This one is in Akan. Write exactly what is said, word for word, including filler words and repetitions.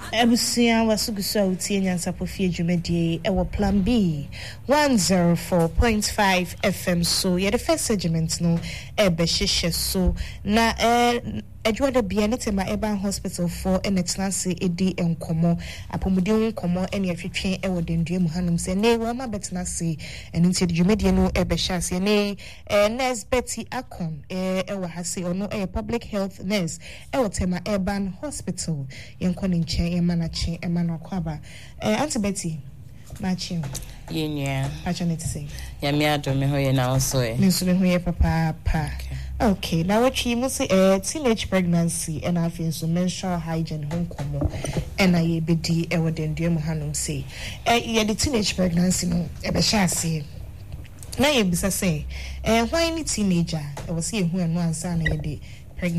Ebusia wasuguso utie nyansapo fie dwumadie ewo plan B one oh four point five F M so ye the first segment no ebe hihye so na eh adwada bia ne tema Eban Hospital for enetnase edi enkomo apomudi enkomo ene atwetwe ewo dendue mu hanum se ne wa ma betnase ene nti dwumadie no ebe hyase ne eh nurse Betty Akon eh ewo hase ono eh public health nurse ewo tema Eban Hospital yenkone nche emanachi emana kwaba eh Auntie Betty machi yenya acha ne tse ya mi adome ho ye na so e ne so me ho ye papa pa okay now what you must say uh, teenage pregnancy and I feel so menstrual hygiene home komo and I be di e wodendue mu hanum say eh ye the teenage pregnancy no e be sha ase na ye bisa say eh why ni teenager e was say hu enu ansa na ye de